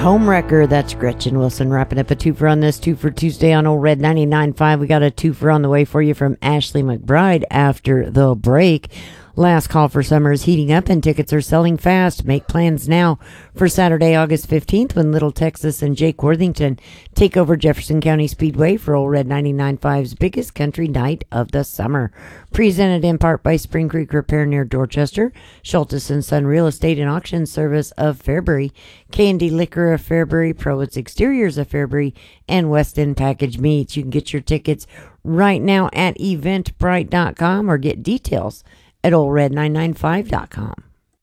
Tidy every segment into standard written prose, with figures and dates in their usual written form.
Homewrecker. That's Gretchen Wilson wrapping up a twofer on this two for Tuesday on Old Red 99.5. We got a twofer on the way for you from Ashley McBride after the break. Last call for summer is heating up and tickets are selling fast. Make plans now for Saturday, August 15th when Little Texas and Jake Worthington take over Jefferson County Speedway for Old Red 99.5's biggest country night of the summer. Presented in part by Spring Creek Repair near Dorchester, Schultes & Son Real Estate and Auction Service of Fairbury, K&D Liquor of Fairbury, Prowood's Exteriors of Fairbury, and West End Package Meats. You can get your tickets right now at eventbrite.com or get details at oldred995.com.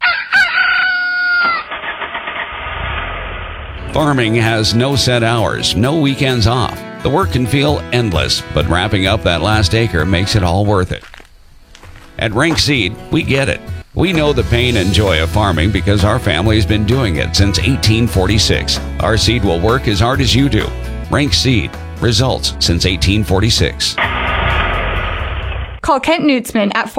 Farming has no set hours, no weekends off. The work can feel endless, but wrapping up that last acre makes it all worth it. At Rank Seed, we get it. We know the pain and joy of farming because our family's been doing it since 1846. Our seed will work as hard as you do. Rank Seed. Results since 1846. Call Kent Nutzman at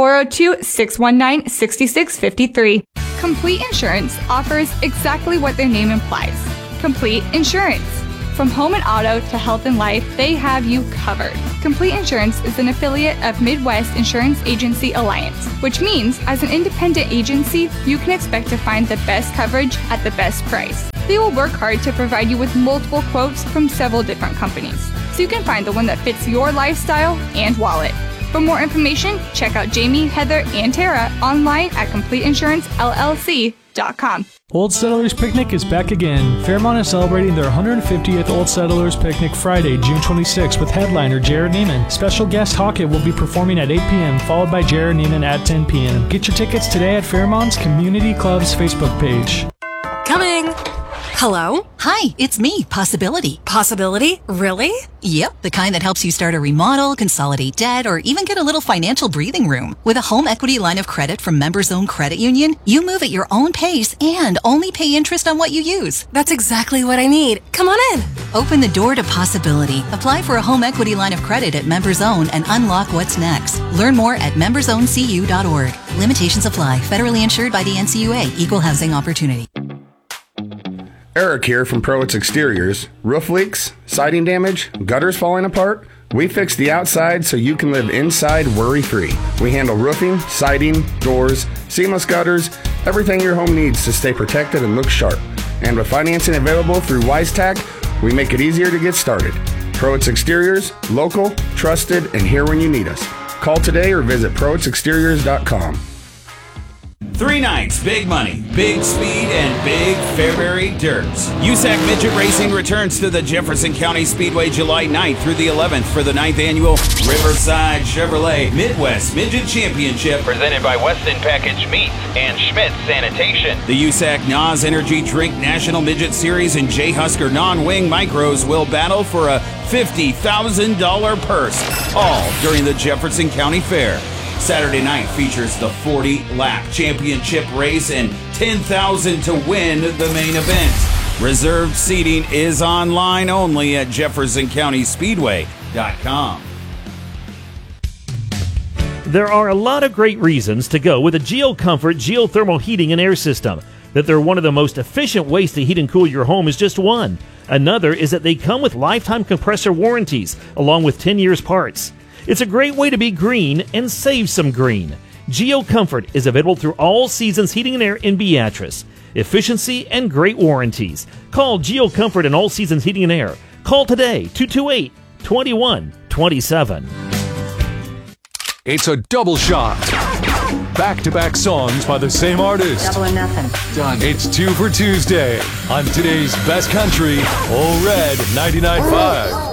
402-619-6653. Complete Insurance offers exactly what their name implies. Complete Insurance. From home and auto to health and life, they have you covered. Complete Insurance is an affiliate of Midwest Insurance Agency Alliance, which means as an independent agency, you can expect to find the best coverage at the best price. They will work hard to provide you with multiple quotes from several different companies, so you can find the one that fits your lifestyle and wallet. For more information, check out Jamie, Heather, and Tara online at CompleteInsuranceLLC.com. Old Settlers Picnic is back again. Fairmont is celebrating their 150th Old Settlers Picnic Friday, June 26th with headliner Jared Neiman. Special guest Hawkett will be performing at 8 p.m., followed by Jared Neiman at 10 p.m. Get your tickets today at Fairmont's Community Club's Facebook page. Coming! Hello? Hi, it's me, Possibility. Possibility? Really? Yep, the kind that helps you start a remodel, consolidate debt, or even get a little financial breathing room. With a home equity line of credit from Members Own Credit Union, you move at your own pace and only pay interest on what you use. That's exactly what I need. Come on in. Open the door to possibility. Apply for a home equity line of credit at Members Own and unlock what's next. Learn more at membersowncu.org. Limitations apply. Federally insured by the NCUA. Equal housing opportunity. Eric here from Prowood's Exteriors. Roof leaks, siding damage, gutters falling apart? We fix the outside so you can live inside worry-free. We handle roofing, siding, doors, seamless gutters, everything your home needs to stay protected and look sharp. And with financing available through WiseTac, we make it easier to get started. Prowood's Exteriors, local, trusted, and here when you need us. Call today or visit ProWoodsExteriors.com. 3 nights, big money, big speed, and big Fairbury Dirts. USAC Midget Racing returns to the Jefferson County Speedway July 9th through the 11th for the 9th annual Riverside Chevrolet Midwest Midget Championship, presented by Weston Package Meats and Schmidt Sanitation. The USAC NOS Energy Drink National Midget Series and J. Husker Non-Wing Micros will battle for a $50,000 purse, all during the Jefferson County Fair. Saturday night features the 40-lap championship race and $10,000 to win the main event. Reserved seating is online only at JeffersonCountySpeedway.com. There are a lot of great reasons to go with a GeoComfort geothermal heating and air system. That they're one of the most efficient ways to heat and cool your home is just one. Another is that they come with lifetime compressor warranties, along with 10 years parts. It's a great way to be green and save some green. GeoComfort is available through all seasons heating and air in Beatrice. Efficiency and great warranties. Call GeoComfort and All Seasons Heating and Air. Call today, 228-2127. It's a double shot. Back-to-back songs by the same artist. Double or nothing. Done. It's 2 for Tuesday on today's best country, Old Red 99.5.